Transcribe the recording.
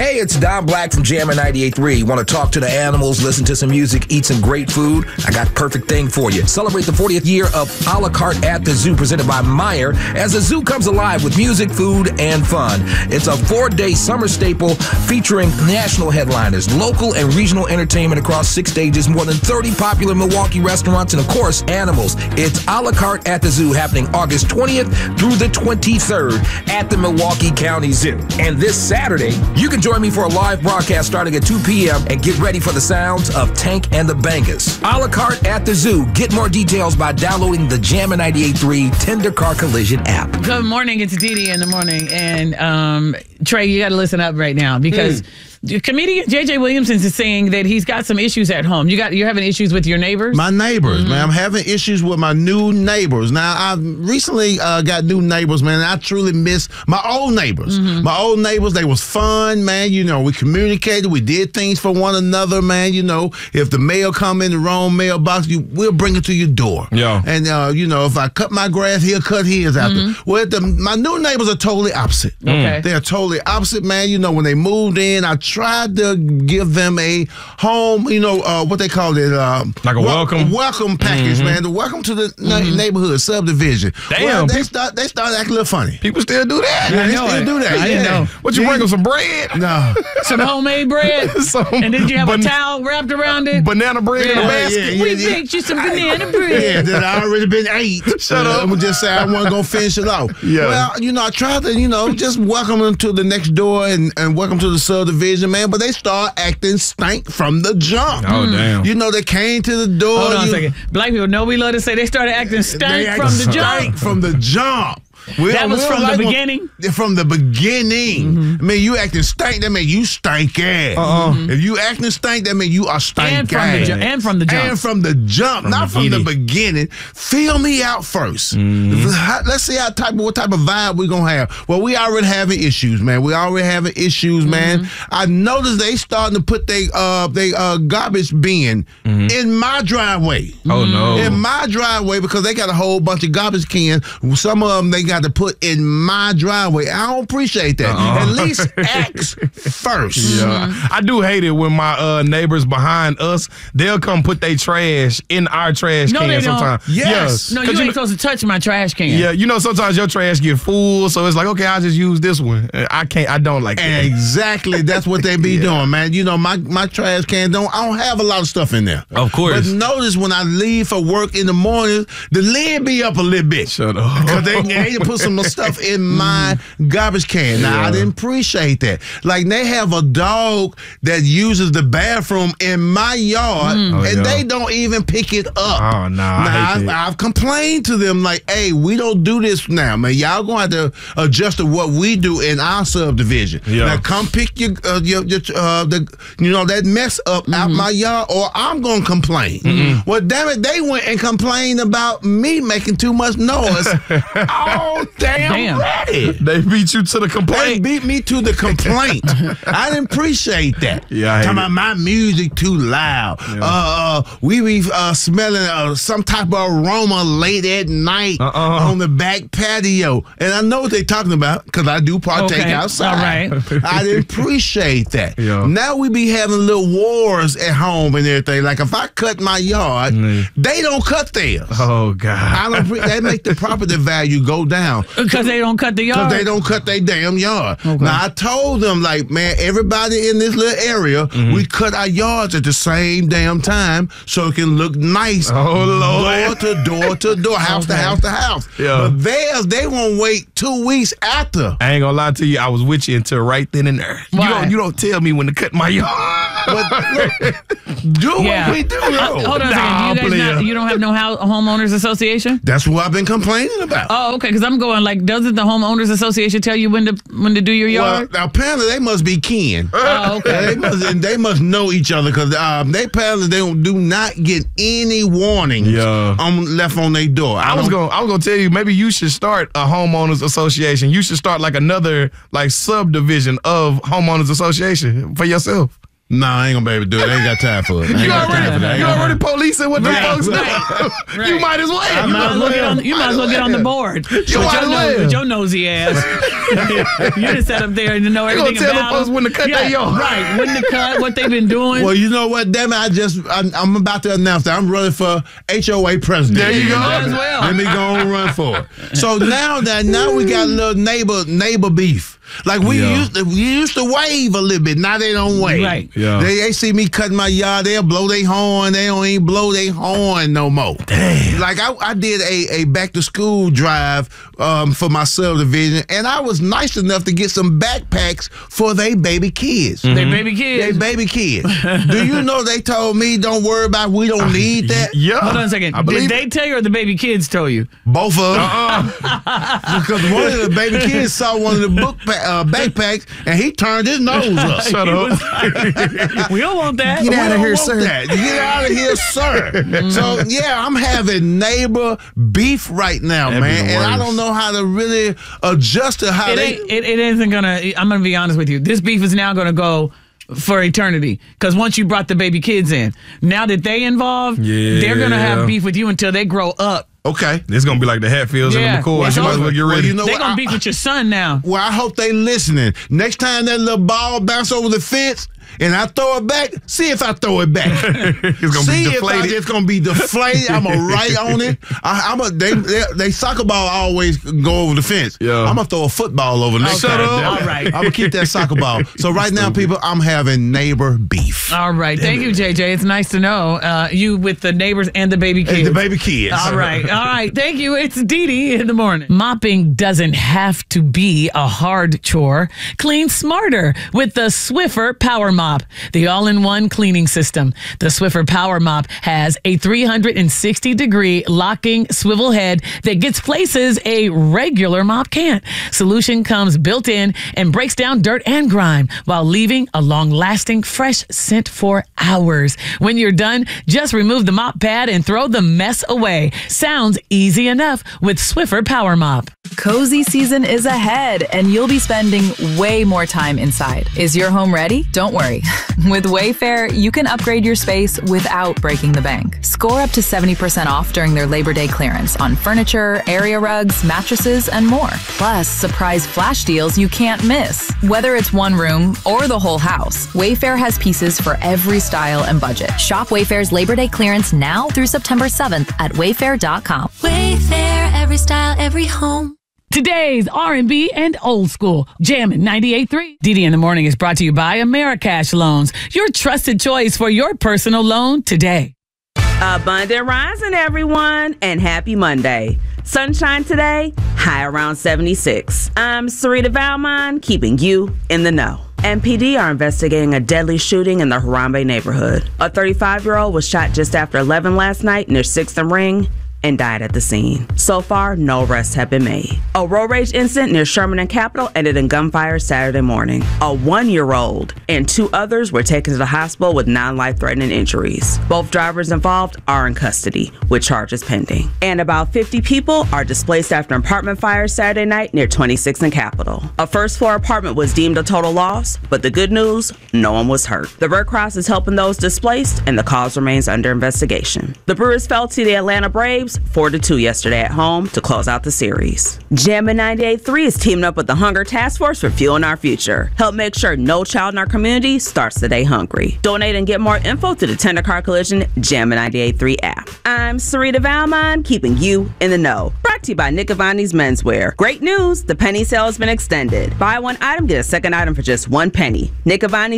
Hey, it's Don Black from Jammin' 98.3. Want to talk to the animals, listen to some music, eat some great food? I got a perfect thing for you. Celebrate the 40th year of A La Carte at the Zoo, presented by Meijer, as the zoo comes alive with music, food, and fun. It's a 4-day summer staple featuring national headliners, local and regional entertainment across 6 stages, more than 30 popular Milwaukee restaurants, and of course, animals. It's A La Carte at the Zoo, happening August 20th through the 23rd at the Milwaukee County Zoo. And this Saturday, you can join me for a live broadcast starting at 2 p.m. and get ready for the sounds of Tank and the Bangas. A La Carte at the Zoo. Get more details by downloading the Jammin' 98.3 Tender Car Collision app. Good morning. It's Dee in the morning. And Trey, you got to listen up right now because comedian J.J. Williamson is saying that he's got some issues at home. You're having issues with your neighbors? My neighbors, man. I'm having issues with my new neighbors. Now, I recently got new neighbors, man. And I truly miss my old neighbors. My old neighbors, they was fun, man. You know, we communicated. We did things for one another, man. You know, if the mail come in the wrong mailbox, we'll bring it to your door. Yeah. And, you know, if I cut my grass, he'll cut his after. Well, my new neighbors are totally opposite. Okay. They're totally opposite, man. You know, when they moved in, I tried to give them a home, you know, what they call it. Like a welcome package, man. The welcome to the neighborhood subdivision. Damn. Well, they start acting a little funny. People still do that. Yeah, they still do that. I didn't know. What, you bring them some bread? No. Some homemade bread? And then you have a towel wrapped around it? Banana bread in a basket? We baked you some banana bread. Yeah, that I already been ate. Shut up. I'm going to just say I wasn't going to finish it off. Yeah. Well, you know, I tried to, you know, just welcome them to the next door and welcome to the subdivision, man, but they start acting stank from the jump. Oh, damn. You know, they came to the door. Hold on a second. Black people know we love to say they started acting stank from the jump. From the jump. That was from the beginning? From the beginning. I mean, you acting stank, that means you stank ass. If you acting stank, that means you are stank ass. And from the jump. And from the jump, not from the beginning. Feel me out first. Let's see what type of vibe we're going to have. Well, we already having issues, man. We already having issues, man. I noticed they starting to put they garbage bin in my driveway. Oh, no. In my driveway, because they got a whole bunch of garbage cans. Some of them they got to put in my driveway. I don't appreciate that. At least ask first. Yeah. I do hate it when my neighbors behind us, they'll come put their trash in our trash can sometimes. Yes. No, you ain't supposed to touch my trash can. Yeah, you know, sometimes your trash get full, so it's like, okay, I'll just use this one. I don't like that. Exactly. That's what they be doing, man. You know, my trash can I don't have a lot of stuff in there. Of course. But notice when I leave for work in the morning, the lid be up a little bit. Shut up. Because they put some stuff in my garbage can. Now, I didn't appreciate that. Like, they have a dog that uses the bathroom in my yard, and they don't even pick it up. Oh, no. Now, I've complained to them, like, hey, we don't do this now, man. Y'all going to have to adjust to what we do in our subdivision. Yeah. Now, come pick that mess up out my yard, or I'm going to complain. Well, damn it, they went and complained about me making too much noise. Oh, damn. Ready. They beat you to the complaint. They beat me to the complaint. I didn't appreciate that. Yeah, talking about my music too loud. Yeah. We be smelling some type of aroma late at night on the back patio. And I know what they're talking about because I do partake outside. All right. I didn't appreciate that. Yeah. Now we be having little wars at home and everything. Like if I cut my yard, they don't cut theirs. Oh, God. They make the property value go down. Because they don't cut the yard? Because they don't cut their damn yard. Okay. Now, I told them, like, man, everybody in this little area, we cut our yards at the same damn time so it can look nice. Oh, Lord. Door to door to door, house to house to house. Yeah. But theirs, they won't wait 2 weeks after. I ain't gonna lie to you, I was with you until right then and there. Why? You don't tell me when to cut my yard. But look, do what we do, though. Hold on a second. You don't have no homeowners association? That's what I've been complaining about. Oh, okay. Because I'm going like, doesn't the homeowners association tell you when to do your yard? Well, apparently they must be kin. Oh, okay. They must know each other because they apparently do not get any warnings left on their door. I was gonna tell you, maybe you should start a homeowners association. You should start like another like subdivision of homeowners association for yourself. No, I ain't gonna be able to do it. I ain't got time for it. You already policing what the folks do. Right. You might as well. You might as well get on the board. With your nosy ass. You just sat up there and know everything tell about the folks when to cut their yard. Right, when to cut, what they've been doing. Well, you know what? Damn it, I'm about to announce that I'm running for HOA president. There you go. As well. Let me go and run for it. So now we got a little neighbor beef. Like we used to wave a little bit. Now they don't wave. Right. Yeah. They see me cutting my yard. They'll blow their horn. They don't even blow their horn no more. Damn. Like I did a back to school drive for my subdivision, and I was nice enough to get some backpacks for they baby kids. They baby kids. They baby kids. Do you know they told me don't worry about it, we don't need that? Yeah. Hold on a second. Did they tell you or the baby kids tell you? Both of them. Because one of the baby kids saw one of the backpacks and he turned his nose up. Shut up. We don't want that. Get out of here, sir. Get out of here, sir. So, yeah, I'm having neighbor beef right now, man. And I don't know how to really adjust to how it isn't going to, I'm going to be honest with you. This beef is now going to go for eternity. Because once you brought the baby kids in, now that they involved, they're going to have beef with you until they grow up. Okay. It's going to be like the Hatfields and the McCoys. You might as well get ready. You know they're going to beef with your son now. Well, I hope they listening. Next time that little ball bounce over the fence and I throw it back, see if I throw it back. It's going to be deflated. It's going to be deflated. I'm going to write on it. They soccer ball always go over the fence. Yeah. I'm going to throw a football over next time. All right. I'm going to keep that soccer ball. So right now, people, I'm having neighbor beef. All right. Thank you, JJ. It's nice to know you with the neighbors and the baby kids. And the baby kids. All right. All right. Thank you. It's Dee Dee in the morning. Mopping doesn't have to be a hard chore. Clean smarter with the Swiffer Power Mop, the all-in-one cleaning system. The Swiffer Power Mop has a 360-degree locking swivel head that gets places a regular mop can't. Solution comes built in and breaks down dirt and grime while leaving a long-lasting fresh scent for hours. When you're done, just remove the mop pad and throw the mess away. Sounds easy enough with Swiffer Power Mop. Cozy season is ahead, and you'll be spending way more time inside. Is your home ready? Don't worry. With Wayfair, you can upgrade your space without breaking the bank. Score up to 70% off during their Labor Day clearance on furniture, area rugs, mattresses, and more. Plus, surprise flash deals you can't miss. Whether it's one room or the whole house, Wayfair has pieces for every style and budget. Shop Wayfair's Labor Day clearance now through September 7th at wayfair.com. Wayfair, every style, every home. Today's R&B and old school. Jammin' 98.3. Dee Dee in the morning is brought to you by Americash Loans, your trusted choice for your personal loan today. Abundant rising, everyone, and happy Monday. Sunshine today, high around 76. I'm Sarita Valmont, keeping you in the know. MPD are investigating a deadly shooting in the Harambe neighborhood. A 35-year-old was shot just after 11 last night near 6th and Ring and died at the scene. So far, no arrests have been made. A road rage incident near Sherman and Capitol ended in gunfire Saturday morning. A 1-year-old and 2 others were taken to the hospital with non-life-threatening injuries. Both drivers involved are in custody, with charges pending. And about 50 people are displaced after an apartment fire Saturday night near 26th and Capitol. A first-floor apartment was deemed a total loss, but the good news, no one was hurt. The Red Cross is helping those displaced, and the cause remains under investigation. The Brewers fell to the Atlanta Braves 4-2 yesterday at home to close out the series. Jammin' 98.3 is teaming up with the Hunger Task Force for Fueling Our Future. Help make sure no child in our community starts the day hungry. Donate and get more info to the Tender Car Collision Jammin' 98.3 app. I'm Sarita Valmont, keeping you in the know. Brought to you by Nick Avani's Menswear. Great news, the penny sale has been extended. Buy one item, get a second item for just 1 penny. Nick Avani